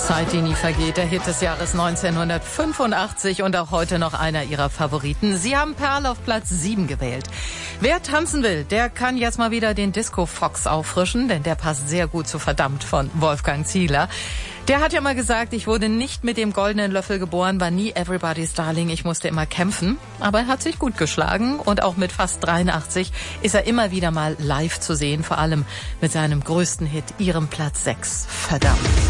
Zeit, die nie vergeht. Der Hit des Jahres 1985 und auch heute noch einer ihrer Favoriten. Sie haben Perl auf Platz 7 gewählt. Wer tanzen will, der kann jetzt mal wieder den Disco Fox auffrischen, denn der passt sehr gut zu Verdammt von Wolfgang Ziegler. Der hat ja mal gesagt, ich wurde nicht mit dem goldenen Löffel geboren, war nie Everybody's Darling, ich musste immer kämpfen. Aber er hat sich gut geschlagen und auch mit fast 83 ist er immer wieder mal live zu sehen, vor allem mit seinem größten Hit, ihrem Platz 6, Verdammt.